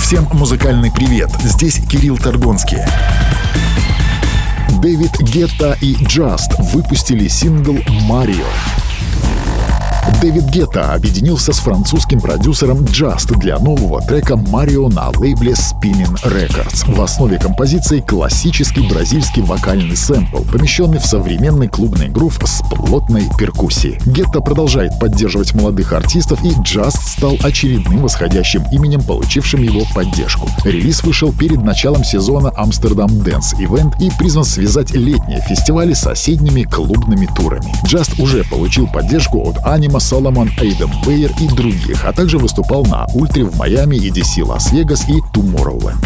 Всем музыкальный привет, здесь Кирилл Торгонский. Дэвид Гетта и Just выпустили сингл «Марио». Дэвид Гетта объединился с французским продюсером Just для нового трека «Марио» на лейбле Spinnin' Records. В основе композиции классический бразильский вокальный сэмпл, помещенный в современный клубный грув с плотной перкуссией. Гетта продолжает поддерживать молодых артистов, и Just стал очередным восходящим именем, получившим его поддержку. Релиз вышел перед началом сезона Amsterdam Dance Event и призван связать летние фестивали с соседними клубными турами. Just уже получил поддержку от Анима, Соломон, Эйдам Бейер и других, а также выступал на Ультре в Майами, EDC Лас-Вегас и Tomorrowland.